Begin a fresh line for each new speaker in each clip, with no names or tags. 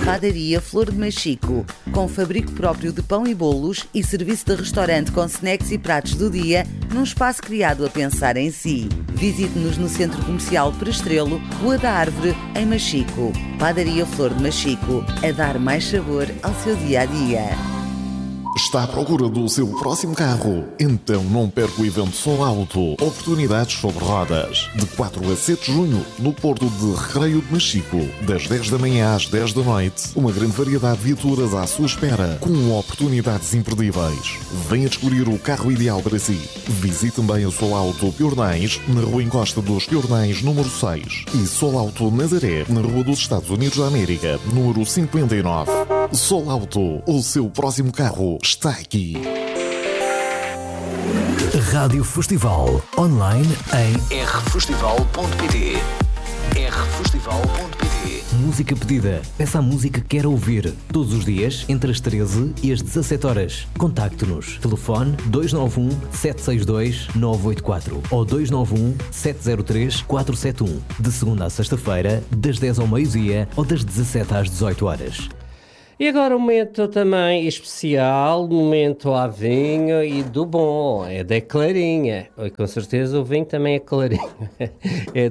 Padaria Flor de Machico, com fabrico próprio de pão e bolos e serviço de restaurante com snacks e pratos do dia, num espaço criado a pensar em si. Visite-nos no Centro Comercial Prestrelo, Rua da Árvore, em Machico. Padaria Flor de Machico, a dar mais sabor ao seu dia-a-dia.
Está à procura do seu próximo carro? Então não perca o evento Sol Auto. Oportunidades sobre rodas. De 4 a 7 de junho, no Porto de Recreio de Machico. Das 10 da manhã às 10 da noite. Uma grande variedade de viaturas à sua espera, com oportunidades imperdíveis. Venha descobrir o carro ideal para si. Visite também o Sol Auto Piornais, na Rua Encosta dos Piornais, número 6. E Sol Auto Nazaré, na Rua dos Estados Unidos da América, número 59. Sol Auto, o seu próximo carro está aqui.
Rádio Festival, online em rfestival.pt. rfestival.pt. Música pedida. Peça a música que quer ouvir. Todos os dias, entre as 13 e as 17 horas. Contacte-nos. Telefone 291 762 984 ou 291 703 471. De segunda a sexta-feira, das 10 ao meio-dia ou das 17 às 18 horas.
E agora um momento também especial, momento a vinho e do bom, é da Clarinha. Com certeza o vinho também é clarinho, é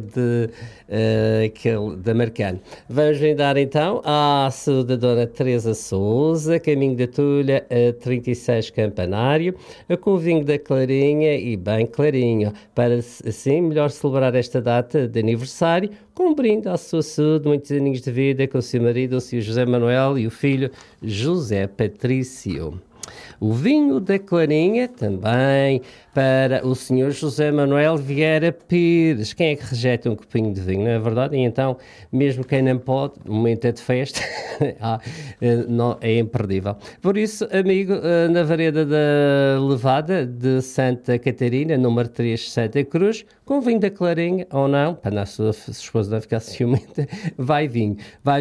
da Marcano. Vamos brindar então à saúde da Dona Teresa Souza, caminho da Tulha, 36 Campanário, com o vinho da Clarinha e bem clarinho, para assim melhor celebrar esta data de aniversário, com um brinde à sua saúde, muitos aninhos de vida, com o seu marido, o seu José Manuel e o filho José Patrício. O vinho da Clarinha também para o senhor José Manuel Vieira Pires. Quem é que rejeita um copinho de vinho, não é verdade? E então, mesmo quem não pode, o momento é de festa, não, é imperdível. Por isso, amigo, na Vareda da Levada de Santa Catarina, número 3, Santa Cruz, com vinho da Clarinha, ou não, para a sua esposa não ficar ciumenta, vai vinho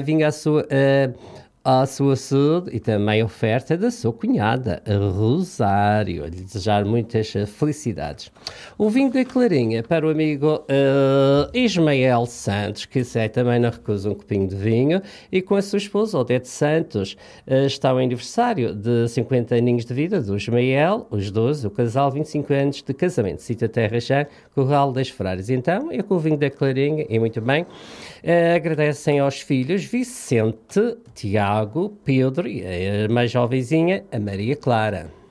à sua saúde e também a oferta da sua cunhada, Rosário, a lhe desejar muitas felicidades. O vinho da Clarinha para o amigo Ismael Santos, que também não recusa um copinho de vinho, e com a sua esposa, Odete Santos, está o aniversário de 50 aninhos de vida do Ismael, os 12, o casal, 25 anos de casamento. Cita Terra Chã, Corral das Frades. Então, é com o vinho da Clarinha, e muito bem. Agradecem aos filhos Vicente, Tiago, Pedro e a mais jovenzinha, a Maria Clara.